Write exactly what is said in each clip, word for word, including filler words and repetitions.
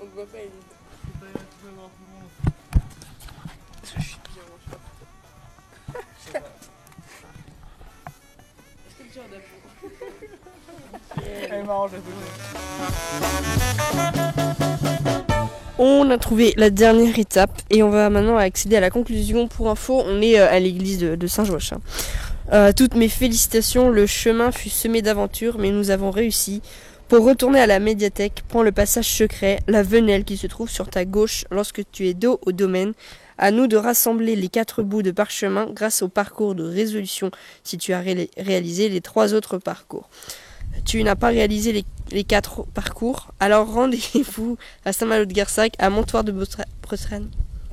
voit pas, il est marrant, je On a trouvé la dernière étape et on va maintenant accéder à la conclusion. Pour info, on est à l'église de, de Saint-Joachim. Euh, toutes mes félicitations, le chemin fut semé d'aventures, mais nous avons réussi. Pour retourner à la médiathèque, prends le passage secret, la venelle qui se trouve sur ta gauche lorsque tu es dos au domaine. À nous de rassembler les quatre bouts de parchemin grâce au parcours de résolution si tu as ré- réalisé les trois autres parcours. Tu n'as pas réalisé les, les quatre parcours, alors rendez-vous à Saint-Malo-de-Guersac, à Montoire de Bretagne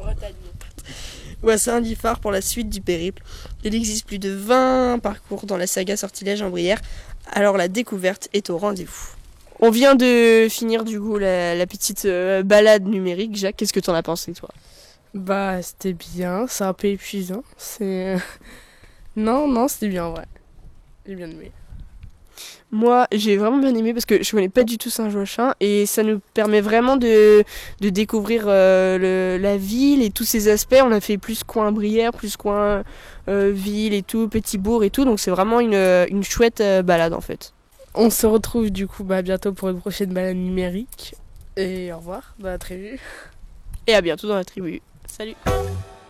ou à Saint-Diffard pour la suite du périple. Il existe plus de vingt parcours dans la saga Sortilège en Brière, alors la découverte est au rendez-vous. On vient de finir du coup la, la petite euh, balade numérique. Jacques, qu'est-ce que t'en as pensé toi ? Bah c'était bien, c'est un peu épuisant. C'est non non c'était bien ouais. J'ai bien aimé. Moi, j'ai vraiment bien aimé parce que je connais pas du tout Saint-Joachim et ça nous permet vraiment de, de découvrir euh, le, la ville et tous ses aspects. On a fait plus coin Brière, plus coin euh, ville et tout, petit bourg et tout. Donc c'est vraiment une, une chouette euh, balade en fait. On se retrouve du coup bah, bientôt pour une prochaine balade numérique. Et au revoir, bah, à très vite. Et à bientôt dans la tribu. Salut!